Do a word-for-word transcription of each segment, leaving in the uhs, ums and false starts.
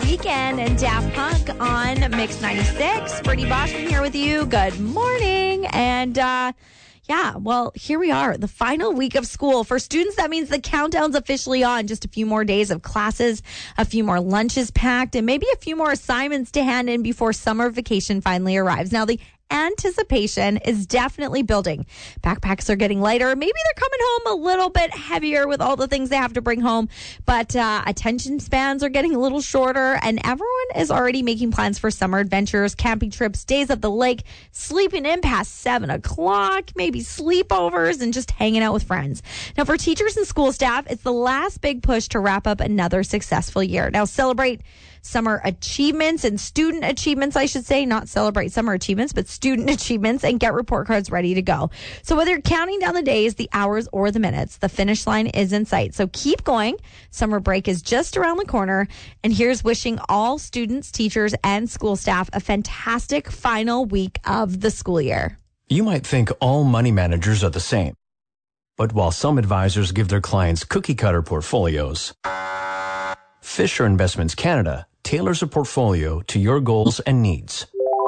Weekend and Daft Punk on Mix ninety-six. Brittany Boschman here with you. Good morning. And, uh, yeah, well, here we are. The final week of school. For students, that means the countdown's officially on. Just a few more days of classes, a few more lunches packed, and maybe a few more assignments to hand in before summer vacation finally arrives. Now, the anticipation is definitely building. Backpacks are getting lighter. Maybe they're coming home a little bit heavier with all the things they have to bring home, but uh, attention spans are getting a little shorter, and everyone is already making plans for summer adventures, camping trips, days at the lake, sleeping in past seven o'clock, maybe sleepovers, and just hanging out with friends. Now, for teachers and school staff, it's the last big push to wrap up another successful year. Now, celebrate summer achievements and student achievements, I should say, not celebrate summer achievements, but student achievements, and get report cards ready to go. So whether you're counting down the days, the hours, or the minutes, the finish line is in sight. So keep going. Summer break is just around the corner. And here's wishing all students, teachers, and school staff a fantastic final week of the school year. You might think all money managers are the same. But while some advisors give their clients cookie-cutter portfolios, Fisher Investments Canada tailors a portfolio to your goals and needs.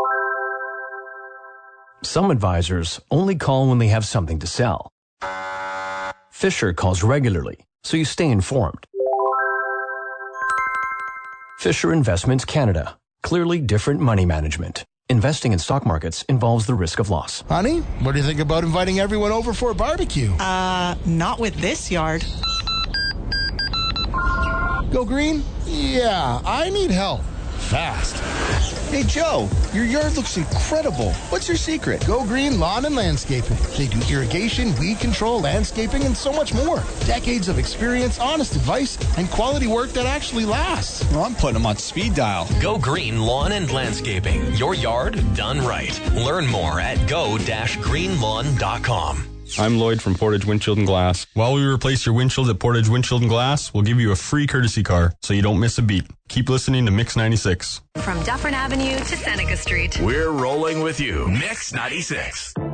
Some advisors only call when they have something to sell. Fisher calls regularly, so you stay informed. Fisher Investments Canada. Clearly different money management. Investing in stock markets involves the risk of loss. Honey, what do you think about inviting everyone over for a barbecue? Uh, not with this yard. Go green? Yeah, I need help. Fast. Hey, Joe, your yard looks incredible. What's your secret? Go Green Lawn and Landscaping. They do irrigation, weed control, landscaping, and so much more. Decades of experience, honest advice, and quality work that actually lasts. Well, I'm putting them on speed dial. Go Green Lawn and Landscaping. Your yard done right. Learn more at go dash green lawn dot com. I'm Lloyd from Portage Windshield and Glass. While we replace your windshield at Portage Windshield and Glass, we'll give you a free courtesy car so you don't miss a beat. Keep listening to Mix ninety-six. From Dufferin Avenue to Seneca Street. We're rolling with you. Mix ninety-six.